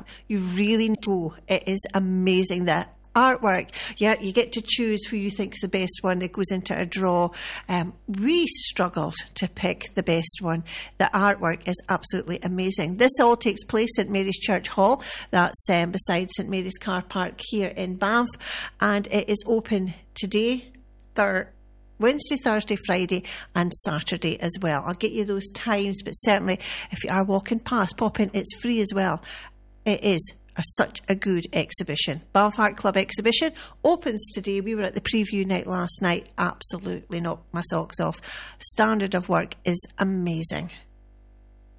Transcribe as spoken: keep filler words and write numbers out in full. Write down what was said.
you really need to go. It is amazing. The artwork, yeah, you get to choose who you think's the best one that goes into a draw. Um, we struggled to pick the best one. The artwork is absolutely amazing. This all takes place at Mary's Church Hall. That's um, beside St Mary's Car Park here in Banff, and it is open today, Thursday, Wednesday, Thursday, Friday and Saturday as well. I'll get you those times, but certainly if you are walking past, pop in. It's free as well. It is a, such a good exhibition. Banff Art Club exhibition opens today. We were at the preview night last night. Absolutely knocked my socks off. Standard of work is amazing.